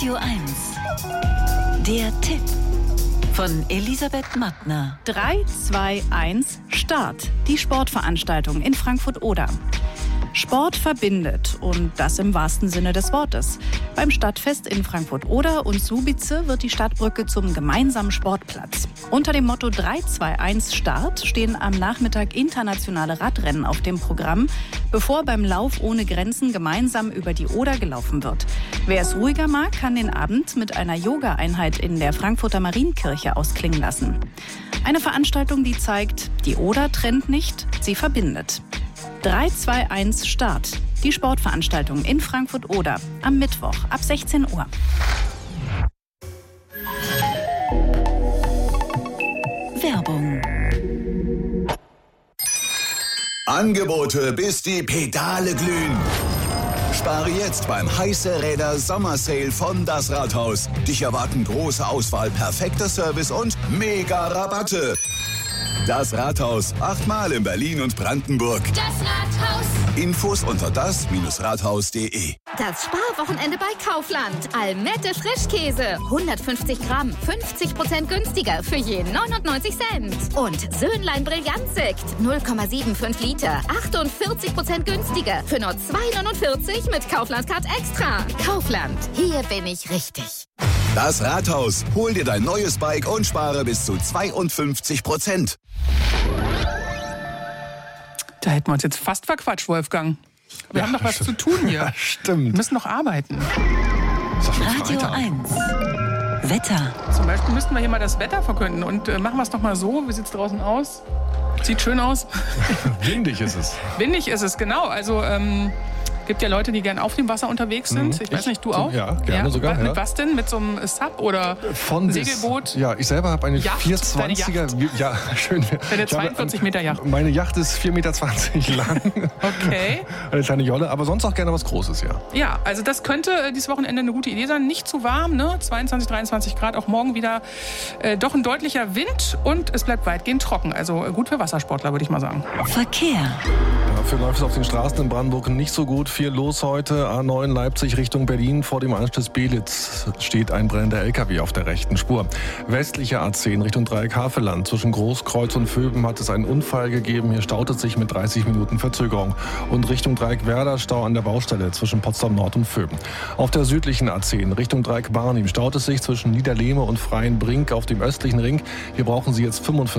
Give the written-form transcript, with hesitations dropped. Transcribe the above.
Radio 1. Der Tipp von Elisabeth Mattner. 3, 2, 1, Start. Die Sportveranstaltung in Frankfurt-Oder. Sport verbindet und das im wahrsten Sinne des Wortes. Beim Stadtfest in Frankfurt-Oder und Słubice wird die Stadtbrücke zum gemeinsamen Sportplatz. Unter dem Motto 3, 2, 1 Start stehen am Nachmittag internationale Radrennen auf dem Programm, bevor beim Lauf ohne Grenzen gemeinsam über die Oder gelaufen wird. Wer es ruhiger mag, kann den Abend mit einer Yoga-Einheit in der Frankfurter Marienkirche ausklingen lassen. Eine Veranstaltung, die zeigt, die Oder trennt nicht, sie verbindet. 3, 2, 1 Start. Die Sportveranstaltung in Frankfurt-Oder am Mittwoch ab 16 Uhr. Werbung. Angebote, bis die Pedale glühen. Spare jetzt beim Heiße Räder Sommersale von Das Rathaus. Dich erwarten große Auswahl, perfekter Service und mega Rabatte. Das Rathaus, 8-mal in Berlin und Brandenburg. Das Rathaus. Infos unter das-rathaus.de. Das Sparwochenende bei Kaufland. Almette Frischkäse. 150 Gramm, 50% günstiger für je 99 Cent. Und Söhnlein Brillantsekt. 0,75 Liter, 48% günstiger für nur 2,49 mit Kaufland-Card Extra. Kaufland, hier bin ich richtig. Das Rathaus, hol dir dein neues Bike und spare bis zu 52%. Da hätten wir uns jetzt fast verquatscht, Wolfgang. Wir haben noch was zu tun hier. Ja, stimmt. Wir müssen noch arbeiten. Ist doch schon Radio Freitag. 1. Wetter. Zum Beispiel müssten wir hier mal das Wetter verkünden. Und machen wir es doch mal so. Wie sieht es draußen aus? Sieht schön aus. Windig ist es. Windig ist es, genau. Also gibt ja Leute, die gern auf dem Wasser unterwegs sind. Ich weiß nicht, du auch? Ja, gerne sogar. Mit Ja. was denn? Mit so einem Sub oder Von bis. Segelboot? Ja, ich selber habe eine Yacht? 420er. Ja, schön. Eine Ich habe 42 Meter Yacht. Meine Yacht ist 4,20 Meter lang. Okay. Eine kleine Jolle, aber sonst auch gerne was Großes, ja. Ja, also das könnte dieses Wochenende eine gute Idee sein. Nicht zu warm, ne? 22, 23 Grad. Auch morgen wieder doch ein deutlicher Wind und es bleibt weitgehend trocken. Also gut für Wassersportler, würde ich mal sagen. Verkehr. Dafür läuft es auf den Straßen in Brandenburg nicht so gut. Viel los heute. A9 Leipzig Richtung Berlin. Vor dem Anschluss Belitz steht ein brennender LKW auf der rechten Spur. Westliche A10 Richtung Dreieck Havelland. Zwischen Großkreuz und Vöben hat es einen Unfall gegeben. Hier staut es sich mit 30 Minuten Verzögerung. Und Richtung Dreieck Werder Stau an der Baustelle zwischen Potsdam Nord und Vöben. Auf der südlichen A10 Richtung Dreieck Barnim staut es sich zwischen Niederlehme und Freienbrink auf dem östlichen Ring. Hier brauchen Sie jetzt 45